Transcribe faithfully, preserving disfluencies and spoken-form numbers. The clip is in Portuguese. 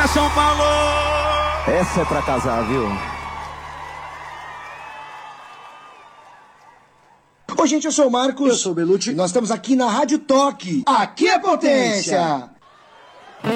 Bora, São Paulo! Essa é pra casar, viu? Oi, gente, eu sou o Marcos. Eu sou o Belucci. Nós estamos aqui na Rádio Toque. Aqui é potência!